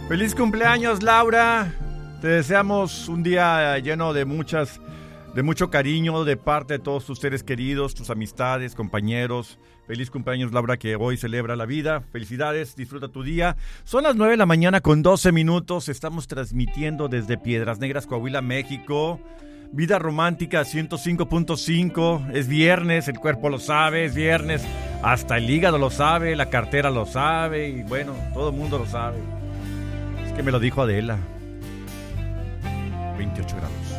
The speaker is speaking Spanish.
Feliz cumpleaños, Laura. Te deseamos un día lleno de mucho cariño de parte de todos tus seres queridos, tus amistades, compañeros. Feliz cumpleaños, Laura, que hoy celebra la vida. Felicidades, disfruta tu día. Son las 9 de la mañana con 12 minutos. Estamos transmitiendo desde Piedras Negras, Coahuila, México. Vida Romántica 105.5. Es viernes, el cuerpo lo sabe, es viernes. Hasta el hígado lo sabe, la cartera lo sabe y bueno, todo el mundo lo sabe. Es que me lo dijo Adela. 28 grados.